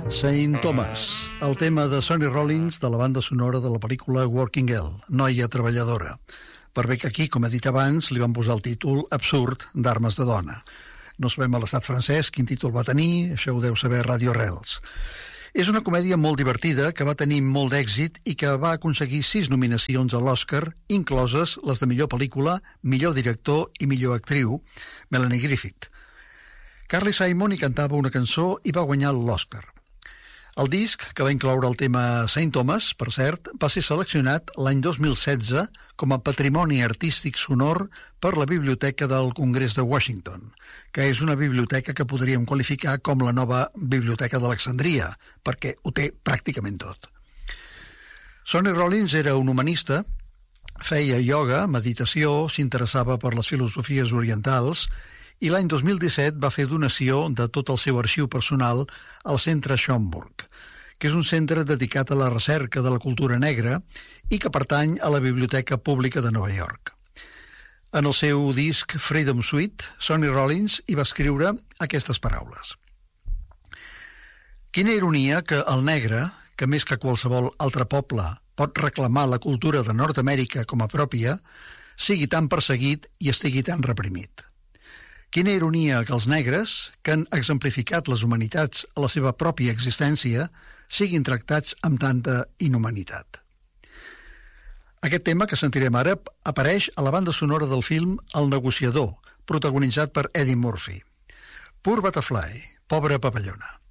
Saint Thomas, el tema de Sonny Rollins de la banda sonora de la pel·lícula Working Girl, Noia treballadora. Per bé que aquí, com he dit abans, li van posar el títol absurd d'Armes de dona. No sabem a l'estat francès quin títol va tenir, això ho deu saber Radio Rels. És una comèdia molt divertida que va tenir molt d'èxit i que va aconseguir 6 nominacions a l'Oscar, incloses les de millor pel·lícula, millor director i millor actriu, Melanie Griffith. Carly Simon hi cantava una cançó i va guanyar l'Oscar. El disc, que va incloure el tema Saint Thomas, per cert, va ser seleccionat l'any 2016 com a Patrimoni Artístic Sonor per la Biblioteca del Congrés de Washington, que és una biblioteca que podríem qualificar com la nova Biblioteca d'Alexandria, perquè ho té pràcticament tot. Sonny Rollins era un humanista, feia ioga, meditació, s'interessava per les filosofies orientals i l'any 2017 va fer donació de tot el seu arxiu personal al Centre Schomburg, que és un centre dedicat a la recerca de la cultura negra i que pertany a la Biblioteca Pública de Nova York. En el seu disc Freedom Suite, Sonny Rollins hi va escriure aquestes paraules. Quina ironia que el negre, que més que qualsevol altre poble pot reclamar la cultura de Nord-Amèrica com a pròpia, sigui tan perseguit i estigui tan reprimit. Quina ironia que els negres, que han exemplificat les humanitats a la seva pròpia existència, siguin tractats amb tanta inhumanitat. Aquest tema que sentirem ara apareix a la banda sonora del film El negociador, protagonitzat per Eddie Murphy. Poor Butterfly, pobra papallona.